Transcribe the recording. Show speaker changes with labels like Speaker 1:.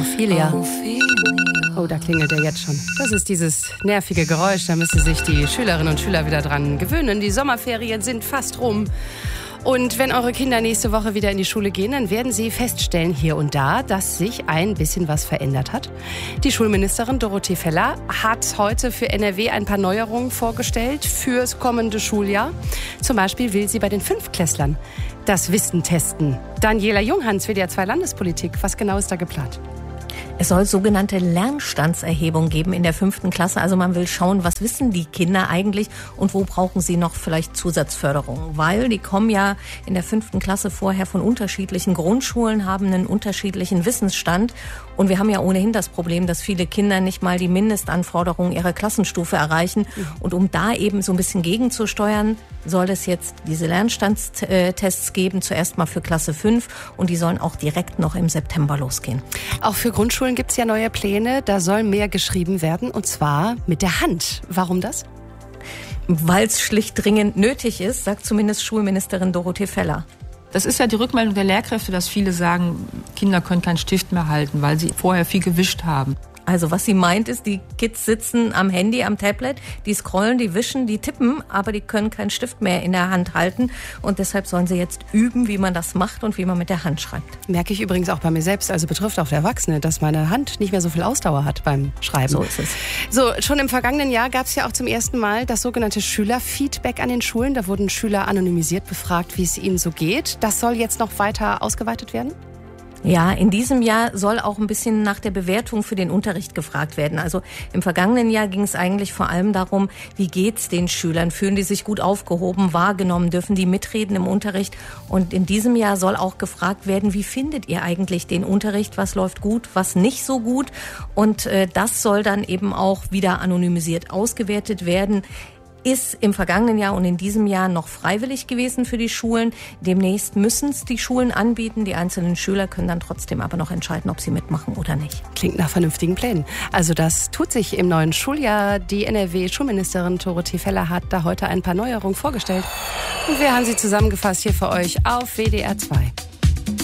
Speaker 1: Ophelia. Oh, da klingelt er jetzt schon. Das ist dieses nervige Geräusch. Da müssen sich die Schülerinnen und Schüler wieder dran gewöhnen. Die Sommerferien sind fast rum. Und wenn eure Kinder nächste Woche wieder in die Schule gehen, dann werden sie feststellen hier und da, dass sich ein bisschen was verändert hat. Die Schulministerin Dorothee Feller hat heute für NRW ein paar Neuerungen vorgestellt fürs kommende Schuljahr. Zum Beispiel will sie bei den Fünftklässlern das Wissen testen. Daniela Junghans, WDR 2 Landespolitik. Was genau ist da geplant?
Speaker 2: Es soll sogenannte Lernstandserhebung geben in der 5. Klasse. Also man will schauen, was wissen die Kinder eigentlich und wo brauchen sie noch vielleicht Zusatzförderung. Weil die kommen ja in der 5. Klasse vorher von unterschiedlichen Grundschulen, haben einen unterschiedlichen Wissensstand. Und wir haben ja ohnehin das Problem, dass viele Kinder nicht mal die Mindestanforderungen ihrer Klassenstufe erreichen. Und um da eben so ein bisschen gegenzusteuern, soll es jetzt diese Lernstandstests geben. Zuerst mal für Klasse 5 und die sollen auch direkt noch im September losgehen.
Speaker 1: Auch für Grundschulen gibt es ja neue Pläne. Da soll mehr geschrieben werden und zwar mit der Hand. Warum das?
Speaker 2: Weil es schlicht dringend nötig ist, sagt zumindest Schulministerin Dorothee Feller.
Speaker 3: Das ist ja die Rückmeldung der Lehrkräfte, dass viele sagen, Kinder können keinen Stift mehr halten, weil sie vorher viel gewischt haben.
Speaker 2: Also was sie meint ist, die Kids sitzen am Handy, am Tablet, die scrollen, die wischen, die tippen, aber die können keinen Stift mehr in der Hand halten. Und deshalb sollen sie jetzt üben, wie man das macht und wie man mit der Hand schreibt.
Speaker 1: Merke ich übrigens auch bei mir selbst, also betrifft auch Erwachsene, dass meine Hand nicht mehr so viel Ausdauer hat beim Schreiben.
Speaker 2: So ist es.
Speaker 1: So, schon im vergangenen Jahr gab es ja auch zum ersten Mal das sogenannte Schülerfeedback an den Schulen. Da wurden Schüler anonymisiert befragt, wie es ihnen so geht. Das soll jetzt noch weiter ausgeweitet werden?
Speaker 2: Ja, in diesem Jahr soll auch ein bisschen nach der Bewertung für den Unterricht gefragt werden. Also im vergangenen Jahr ging es eigentlich vor allem darum, wie geht's den Schülern? Fühlen die sich gut aufgehoben, wahrgenommen? Dürfen die mitreden im Unterricht? Und in diesem Jahr soll auch gefragt werden, wie findet ihr eigentlich den Unterricht? Was läuft gut, was nicht so gut? Und das soll dann eben auch wieder anonymisiert ausgewertet werden. Ist im vergangenen Jahr und in diesem Jahr noch freiwillig gewesen für die Schulen. Demnächst müssen es die Schulen anbieten. Die einzelnen Schüler können dann trotzdem aber noch entscheiden, ob sie mitmachen oder nicht.
Speaker 1: Klingt nach vernünftigen Plänen. Also das tut sich im neuen Schuljahr. Die NRW-Schulministerin Dorothee Feller hat da heute ein paar Neuerungen vorgestellt. Und wir haben sie zusammengefasst hier für euch auf WDR 2.